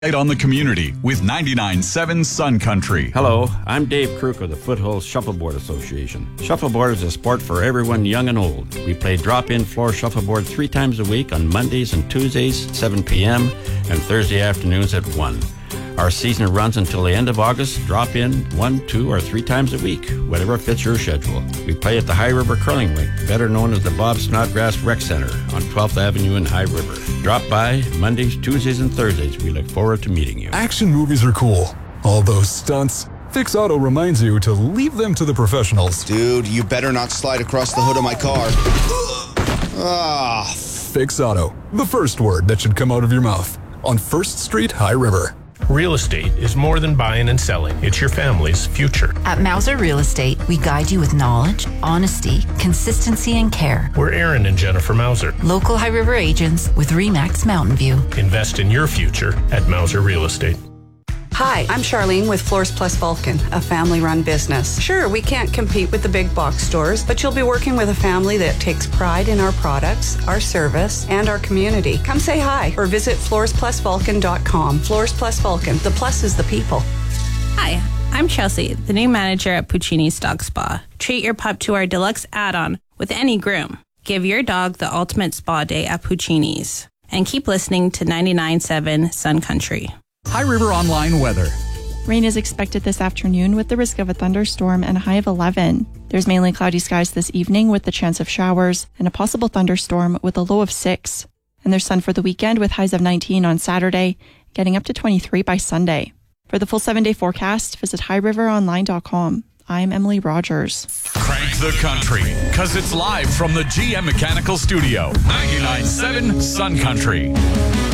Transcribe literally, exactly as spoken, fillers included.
On the community with ninety-nine point seven Sun Country. Hello, I'm Dave Kruk of the Foothills Shuffleboard Association. Shuffleboard is a sport for everyone young and old. We play drop-in floor shuffleboard three times a week on Mondays and Tuesdays, seven p.m., and Thursday afternoons at one. Our season runs until the end of August. Drop in one, two, or three times a week, whatever fits your schedule. We play at the High River Curling Rink, better known as the Bob Snodgrass Rec Center on twelfth Avenue in High River. Drop by Mondays, Tuesdays, and Thursdays. We look forward to meeting you. Action movies are cool. All those stunts. Fix Auto reminds you to leave them to the professionals. Dude, you better not slide across the hood of my car. Ah. Fix Auto, the first word that should come out of your mouth. On First Street, High River. Real estate is more than buying and selling. It's your family's future. At Mauser Real Estate, we guide you with knowledge, honesty, consistency, and care. We're Aaron and Jennifer Mauser. Local High River agents with RE/MAX Mountain View. Invest in your future at Mauser Real Estate. Hi, I'm Charlene with Floors Plus Vulcan, a family-run business. Sure, we can't compete with the big box stores, but you'll be working with a family that takes pride in our products, our service, and our community. Come say hi or visit floors plus vulcan dot com. Floors Plus Vulcan. The plus is the people. Hi, I'm Chelsea, the new manager at Puccini's Dog Spa. Treat your pup to our deluxe add-on with any groom. Give your dog the ultimate spa day at Puccini's. And keep listening to ninety-nine point seven Sun Country. High River Online weather. Rain is expected this afternoon with the risk of a thunderstorm and a high of eleven. There's mainly cloudy skies this evening with the chance of showers and a possible thunderstorm with a low of six. And there's sun for the weekend with highs of nineteen on Saturday, getting up to twenty-three by Sunday. For the full seven-day forecast, visit high river online dot com. I'm Emily Rogers. Crank the country, because it's live from the G M Mechanical Studio. ninety-nine point seven Sun Country.